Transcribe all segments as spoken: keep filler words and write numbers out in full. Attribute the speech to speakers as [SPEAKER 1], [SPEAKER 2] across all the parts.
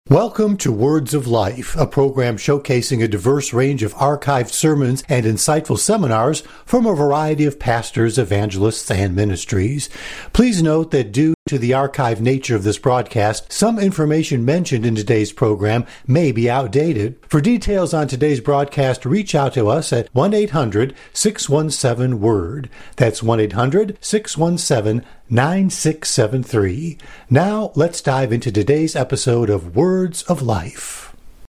[SPEAKER 1] Welcome to Words of Life, a program showcasing a diverse range of archived sermons and insightful seminars from a variety of pastors, evangelists, and ministries. Please note that due to the archived nature of this broadcast, some information mentioned in today's program may be outdated. For details on today's broadcast, reach out to us at one eight hundred six one seven word. That's one eight hundred six one seven nine six seven three. Now, let's dive into today's episode of Words of Life.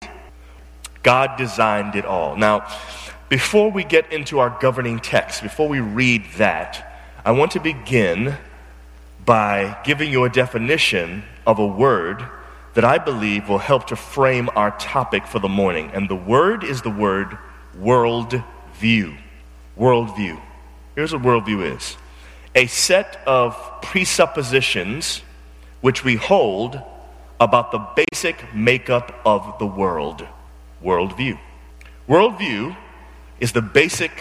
[SPEAKER 2] God designed it all. Now, before we get into our governing text, before we read that, I want to begin by giving you a definition of a word that I believe will help to frame our topic for the morning. And the word is the word worldview. Worldview. Here's what worldview is. A set of presuppositions which we hold about the basic makeup of the world. Worldview. Worldview is the basic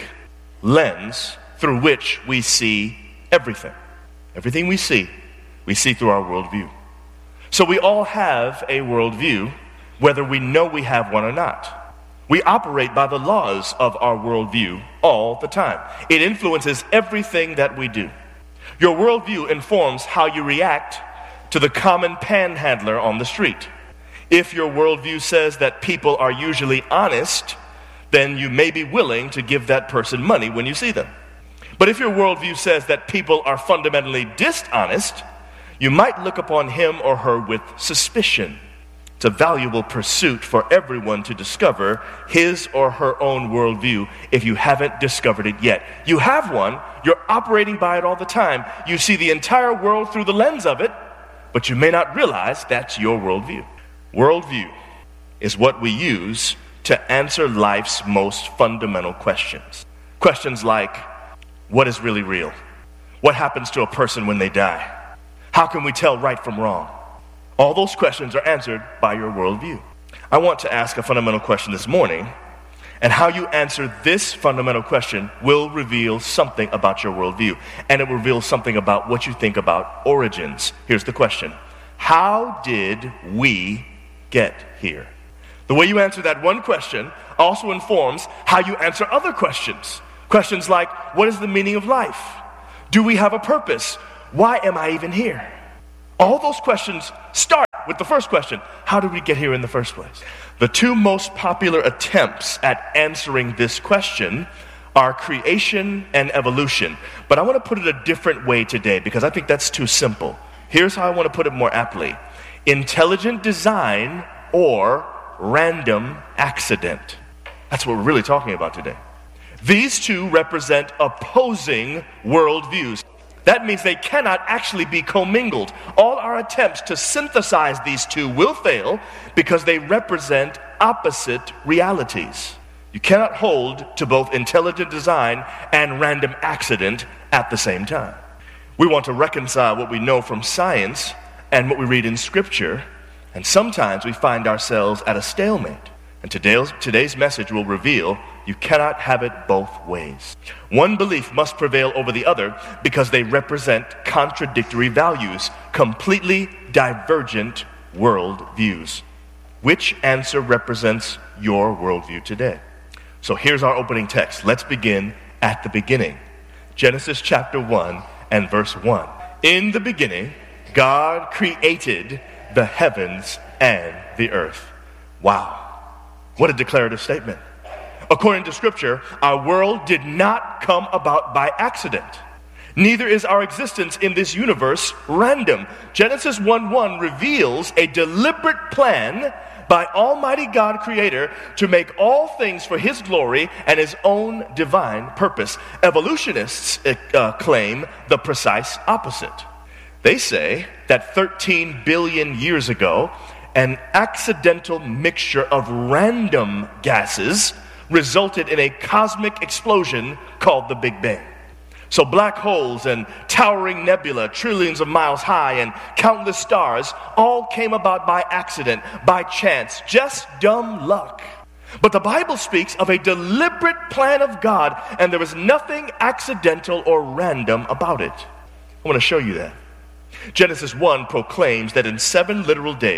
[SPEAKER 2] lens through which we see everything. Everything we see, we see through our worldview. So we all have a worldview, whether we know we have one or not. We operate by the laws of our worldview all the time. It influences everything that we do. Your worldview informs how you react to the common panhandler on the street. If your worldview says that people are usually honest, then you may be willing to give that person money when you see them. But if your worldview says that people are fundamentally dishonest, you might look upon him or her with suspicion. It's a valuable pursuit for everyone to discover his or her own worldview if you haven't discovered it yet. You have one, you're operating by it all the time. You see the entire world through the lens of it, but you may not realize that's your worldview. Worldview is what we use to answer life's most fundamental questions. Questions like, what is really real? What happens to a person when they die? How can we tell right from wrong? All those questions are answered by your worldview. I want to ask a fundamental question this morning, and how you answer this fundamental question will reveal something about your worldview, and it will reveal something about what you think about origins. Here's the question. How did we get here? The way you answer that one question also informs how you answer other questions. Questions like, what is the meaning of life? Do we have a purpose? Why am I even here? All those questions start with the first question. How did we get here in the first place? The two most popular attempts at answering this question are creation and evolution. But I want to put it a different way today because I think that's too simple. Here's how I want to put it more aptly. Intelligent design or random accident. That's what we're really talking about today. These two represent opposing worldviews. That means they cannot actually be commingled. All our attempts to synthesize these two will fail because they represent opposite realities. You cannot hold to both intelligent design and random accident at the same time. We want to reconcile what we know from science and what we read in Scripture, and sometimes we find ourselves at a stalemate. And today's, today's message will reveal you cannot have it both ways. One belief must prevail over the other because they represent contradictory values, completely divergent worldviews. Which answer represents your worldview today? So here's our opening text. Let's begin at the beginning. Genesis chapter one and verse one. In the beginning, God created the heavens and the earth. Wow. What a declarative statement. According to Scripture, our world did not come about by accident. Neither is our existence in this universe random. Genesis one one reveals a deliberate plan by Almighty God Creator to make all things for His glory and His own divine purpose. Evolutionists uh, claim the precise opposite. They say that thirteen billion years ago, an accidental mixture of random gases resulted in a cosmic explosion called the Big Bang. So black holes and towering nebula, trillions of miles high, and countless stars all came about by accident, by chance, just dumb luck. But the Bible speaks of a deliberate plan of God, and there is nothing accidental or random about it. I want to show you that. Genesis one proclaims that in seven literal days,